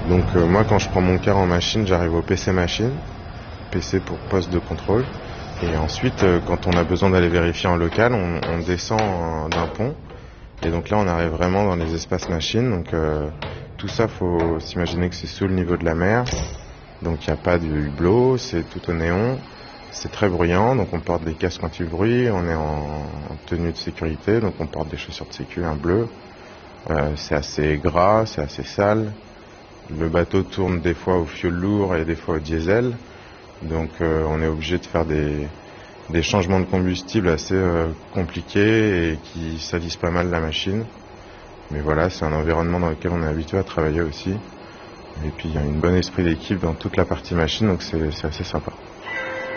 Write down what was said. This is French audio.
Donc moi quand je prends mon car en machine, j'arrive au PC machine, PC pour poste de contrôle. Et ensuite quand on a besoin d'aller vérifier en local, on descend d'un pont. Et donc là on arrive vraiment dans les espaces machines. Donc tout ça faut s'imaginer que c'est sous le niveau de la mer. Donc il n'y a pas de hublot, c'est tout au néon. C'est très bruyant, donc on porte des casques anti-bruit, on est en tenue de sécurité, donc on porte des chaussures de sécu, un bleu. C'est assez gras, c'est assez sale. Le bateau tourne des fois au fioul lourd et des fois au diesel. Donc on est obligé de faire des changements de combustible assez compliqués et qui salissent pas mal la machine. Mais voilà, c'est un environnement dans lequel on est habitué à travailler aussi. Et puis il y a un bon esprit d'équipe dans toute la partie machine, donc c'est assez sympa.